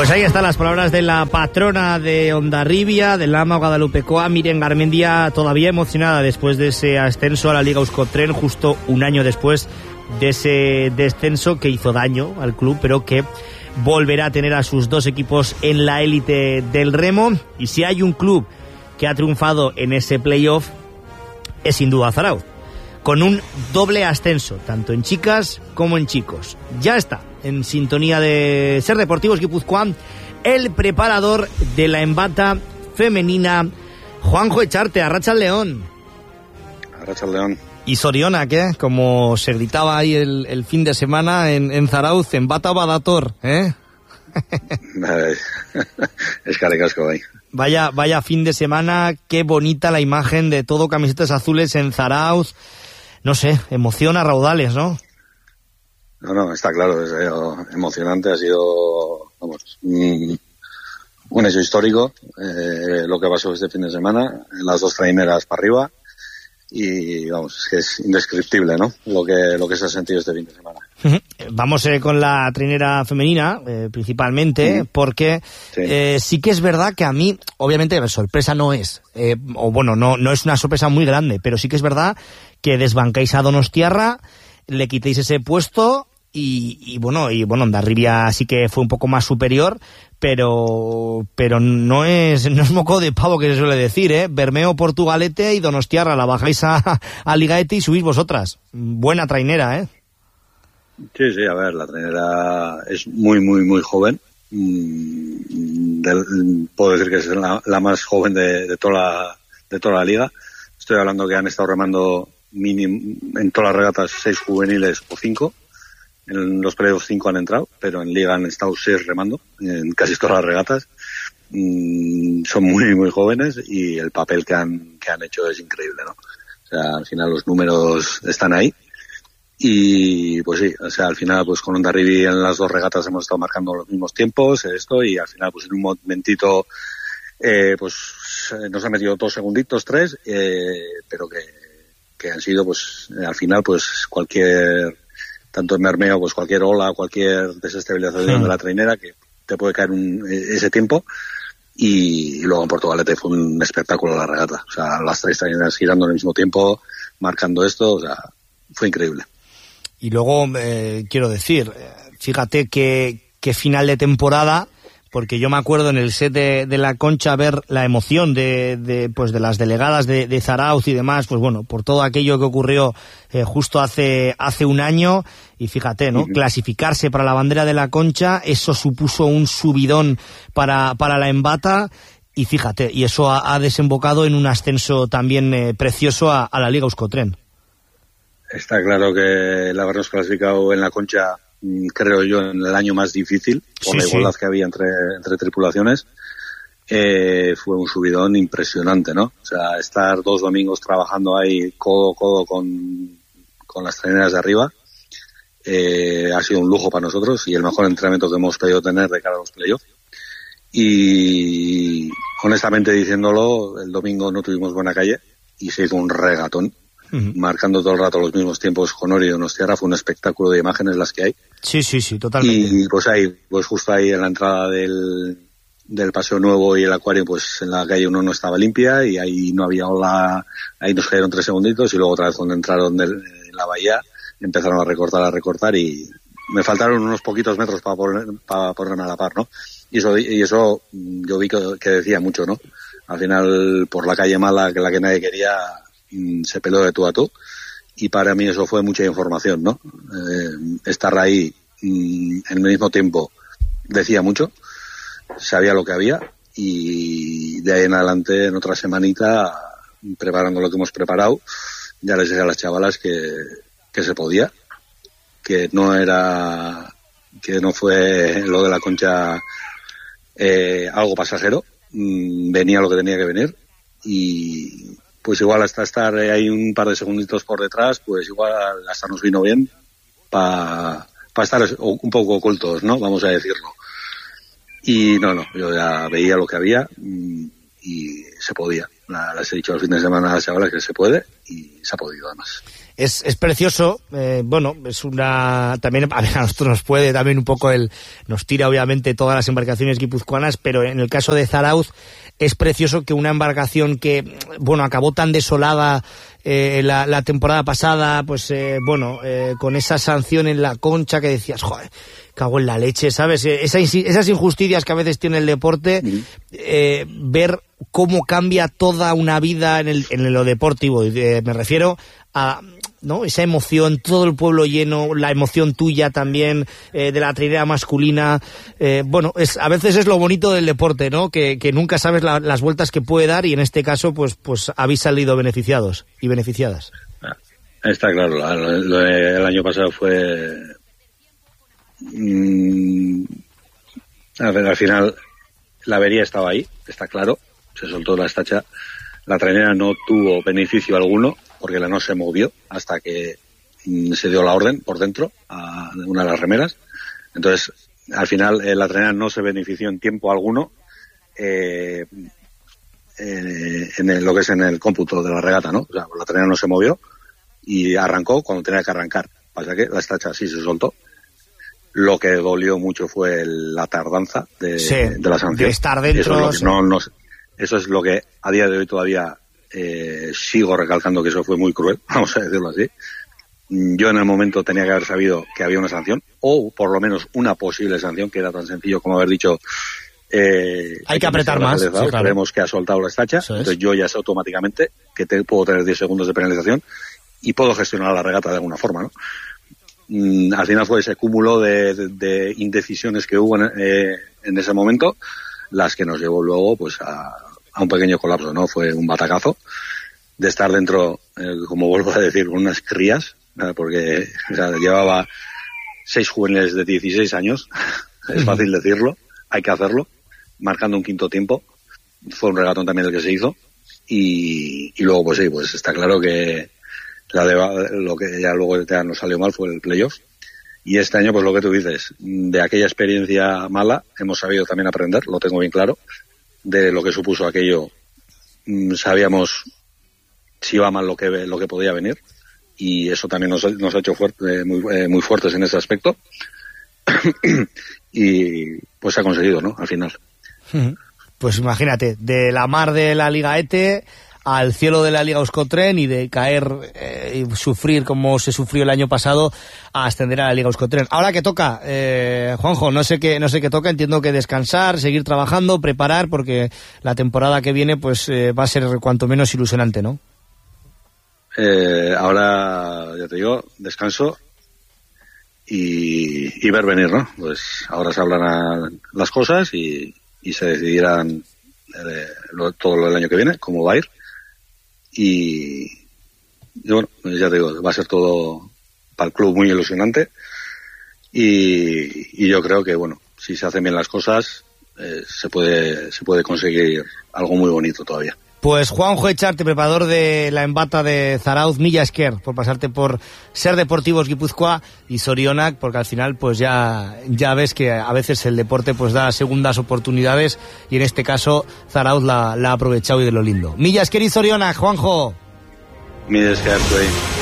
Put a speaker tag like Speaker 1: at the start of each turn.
Speaker 1: Pues ahí están las palabras de la patrona de Hondarribia, del Lama Guadalupe Coa, Miren Garmendia, todavía emocionada después de ese ascenso a la Liga Euskotren, justo un año después de ese descenso que hizo daño al club, pero que volverá a tener a sus dos equipos en la élite del remo. Y si hay un club que ha triunfado en ese playoff, es sin duda Zarauz, con un doble ascenso, tanto en chicas como en chicos. Ya está en sintonía de Ser Deportivos Guipúzcoa el preparador de la embata femenina, Juanjo Echarte. Arratsaldeon.
Speaker 2: Arratsaldeon.
Speaker 1: Y Soriona, ¿qué? Como se gritaba ahí el fin de semana en Zarauz, embata badator, ¿eh?
Speaker 2: Es carecasco ahí.
Speaker 1: Vaya fin de semana, qué bonita la imagen de todo camisetas azules en Zarauz. No sé, emoción a raudales, ¿no?
Speaker 2: No, está claro, es emocionante, ha sido, vamos, un hecho histórico, lo que pasó este fin de semana, las dos traineras para arriba, y vamos, es que es indescriptible, ¿no? Lo que se ha sentido este fin de semana.
Speaker 1: Vamos con la trainera femenina, principalmente, porque sí que es verdad que a mí, obviamente, sorpresa no es, no es una sorpresa muy grande, pero sí que es verdad que desbancáis a Donostiarra, le quitéis ese puesto y Hondarribia sí que fue un poco más superior, pero no es moco de pavo, que se suele decir, Bermeo, Portugalete y Donostiarra, la bajáis a Ligaete y subís vosotras. Buena trainera,
Speaker 2: Sí, a ver, la trainera es muy, muy, muy joven. Puedo decir que es la más joven de toda la liga. Estoy hablando que han estado remando en todas las regatas 6 juveniles o 5. En los playoffs 5 han entrado, pero en liga han estado 6 remando en casi todas las regatas. Son muy, muy jóvenes y el papel que han hecho es increíble, ¿no? O sea, al final los números están ahí. Y pues sí, o sea, al final pues con Hondarribia en las dos regatas hemos estado marcando los mismos tiempos, y al final pues en un momentito nos han metido 2 segunditos, 3, pero que han sido pues al final pues tanto en Bermeo, pues cualquier ola, cualquier desestabilización de la trainera que te puede caer ese tiempo. Y luego en Portugalete fue un espectáculo la regata, o sea, las 3 traineras girando al mismo tiempo, marcando esto, o sea, fue increíble.
Speaker 1: Y luego, quiero decir, fíjate qué final de temporada, porque yo me acuerdo en el set de la Concha ver la emoción de las delegadas de Zarauz y demás, pues bueno, por todo aquello que ocurrió justo hace un año, y fíjate, ¿no? Clasificarse para la bandera de la Concha, eso supuso un subidón para la embata, y fíjate, y eso ha desembocado en un ascenso también precioso a la Liga Euskotren.
Speaker 2: Está claro que el habernos clasificado en la Concha, creo yo, en el año más difícil, por la igualdad que había entre tripulaciones, fue un subidón impresionante, ¿no? O sea, estar 2 domingos trabajando ahí codo a codo con las traineras de arriba, ha sido un lujo para nosotros y el mejor entrenamiento que hemos podido tener de cara a los playoffs. Y honestamente diciéndolo, el domingo no tuvimos buena calle y se hizo un regatón. Marcando todo el rato los mismos tiempos con Ori y Donostiarra, fue un espectáculo de imágenes las que hay. Sí, totalmente. Y pues justo ahí en la entrada del Paseo Nuevo y el Acuario, pues en la calle 1 no estaba limpia y ahí no había ola, ahí nos cayeron 3 segunditos y luego otra vez cuando entraron en la bahía empezaron a recortar y me faltaron unos poquitos metros para ponerme a la par, ¿no? Y eso yo vi que decía mucho, ¿no? Al final, por la calle mala, que la que nadie quería, se peleó de tú a tú, y para mí eso fue mucha información, ¿no? Estar ahí en el mismo tiempo decía mucho, sabía lo que había, y de ahí en adelante, en otra semanita, preparando lo que hemos preparado, ya les dije a las chavalas que se podía, que no fue lo de la Concha algo pasajero, venía lo que tenía que venir, y pues igual hasta estar ahí un par de segunditos por detrás, pues igual hasta nos vino bien para estar un poco ocultos, ¿no? Vamos a decirlo. Y no, yo ya veía lo que había y se podía. Les he dicho el fin de semana a las chavales que se puede y se ha podido además.
Speaker 1: Es precioso, es una... También a nosotros nos puede también un poco nos tira obviamente todas las embarcaciones guipuzcoanas, pero en el caso de Zarauz es precioso que una embarcación que, acabó tan desolada la temporada pasada, pues con esa sanción en la Concha que decías, joder, cago en la leche, ¿sabes? Esas injusticias que a veces tiene el deporte, ver cómo cambia toda una vida en lo deportivo, me refiero a... ¿no? Esa emoción, todo el pueblo lleno, la emoción tuya también, de la trinera masculina, a veces es lo bonito del deporte, ¿no? Que nunca sabes las vueltas que puede dar y en este caso pues habéis salido beneficiados y beneficiadas.
Speaker 2: Está claro, el año pasado fue... al final la avería estaba ahí, está claro, se soltó la estacha, la trainera no tuvo beneficio alguno, porque la no se movió hasta que se dio la orden por dentro a una de las remeras. Entonces, al final, la trainera no se benefició en tiempo alguno en lo que es en el cómputo de la regata, ¿no? O sea, la trainera no se movió y arrancó cuando tenía que arrancar. Pasa que la estacha sí se soltó. Lo que dolió mucho fue la tardanza de la sanción.
Speaker 1: De estar dentro.
Speaker 2: Eso es lo que a día de hoy todavía... sigo recalcando que eso fue muy cruel, vamos a decirlo así. Yo en el momento tenía que haber sabido que había una sanción, o por lo menos una posible sanción, que era tan sencillo como haber dicho
Speaker 1: hay que apretar más, sí, claro.
Speaker 2: Creemos que ha soltado la estacha, entonces yo ya sé automáticamente que puedo tener 10 segundos de penalización y puedo gestionar la regata de alguna forma, ¿no? Al final fue ese cúmulo de indecisiones que hubo en ese momento las que nos llevó luego pues a un pequeño colapso, ¿no? Fue un batacazo de estar dentro, como vuelvo a decir, con unas crías, porque llevaba 6 juveniles de 16 años, es fácil decirlo, hay que hacerlo, marcando un quinto tiempo, fue un regatón también el que se hizo, y luego pues sí, pues está claro que lo que ya luego ya nos salió mal fue el playoff, y este año pues lo que tú dices, de aquella experiencia mala hemos sabido también aprender, lo tengo bien claro, de lo que supuso aquello, sabíamos si iba mal lo que podía venir y eso también nos ha hecho muy fuertes en ese aspecto y pues se ha conseguido, ¿no? Al final.
Speaker 1: Pues imagínate, de la mar de la Liga ETE al cielo de la Liga Euskotren y de caer y sufrir como se sufrió el año pasado a ascender a la Liga Euskotren. Ahora que toca, Juanjo, no sé qué toca, entiendo que descansar, seguir trabajando, preparar, porque la temporada que viene pues va a ser cuanto menos ilusionante, ¿no?
Speaker 2: Ahora, ya te digo, descanso y ver venir, ¿no? Pues ahora se hablarán las cosas y se decidirán todo lo del año que viene, cómo va a ir. Y bueno, ya te digo, va a ser todo para el club muy ilusionante y yo creo que, bueno, si se hacen bien las cosas, se puede conseguir algo muy bonito todavía.
Speaker 1: Pues Juanjo Echarte, preparador de la embata de Zarauz, milla esker por pasarte por Ser Deportivos Guipúzcoa y Zorionak, porque al final pues ya ves que a veces el deporte pues da segundas oportunidades y en este caso Zarauz la ha aprovechado y de lo lindo. Milla esker y Zorionak, Juanjo.
Speaker 2: Milla esker, güey.